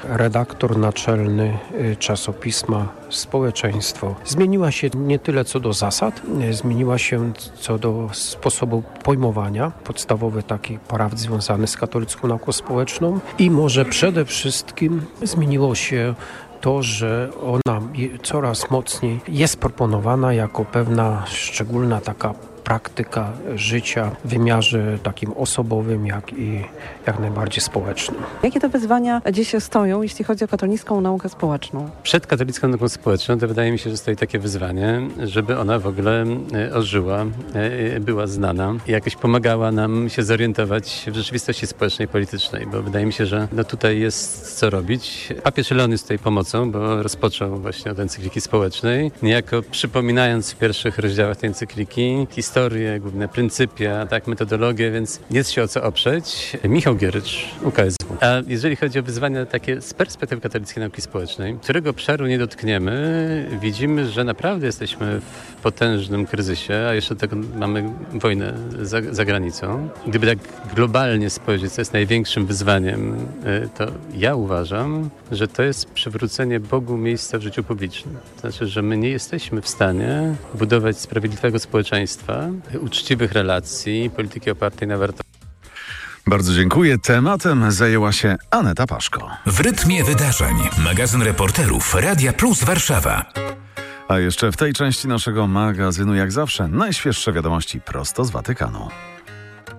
redaktor naczelny czasopisma Społeczeństwo. Zmieniła się nie tyle co do zasad, zmieniła się co do sposobu pojmowania, podstawowy taki praw związany z katolicką nauką społeczną i może przede wszystkim zmieniło się to, że ona coraz mocniej jest proponowana jako pewna szczególna taka praktyka życia w wymiarze takim osobowym, jak i jak najbardziej społecznym. Jakie te wyzwania dziś stoją, jeśli chodzi o katolicką naukę społeczną? Przed katolicką nauką społeczną to wydaje mi się, że stoi takie wyzwanie, żeby ona w ogóle ożyła, była znana i jakoś pomagała nam się zorientować w rzeczywistości społecznej i politycznej, bo wydaje mi się, że tutaj jest co robić. Papież Leon jest tutaj pomocą, bo rozpoczął właśnie od encykliki społecznej, niejako przypominając w pierwszych rozdziałach tej encykliki historię, główne pryncypia, metodologię, więc jest się o co oprzeć. Michał Gierycz, UKSW. A jeżeli chodzi o wyzwania takie z perspektywy katolickiej nauki społecznej, którego obszaru nie dotkniemy, widzimy, że naprawdę jesteśmy w potężnym kryzysie, a jeszcze do tego mamy wojnę za granicą. Gdyby tak globalnie spojrzeć, co jest największym wyzwaniem, to ja uważam, że to jest przywrócenie Bogu miejsca w życiu publicznym. To znaczy, że my nie jesteśmy w stanie budować sprawiedliwego społeczeństwa, uczciwych relacji, polityki opartej na wartościach. Bardzo dziękuję. Tematem zajęła się Aneta Paszko. W rytmie wydarzeń. Magazyn reporterów Radia Plus Warszawa. A jeszcze w tej części naszego magazynu, jak zawsze, najświeższe wiadomości prosto z Watykanu.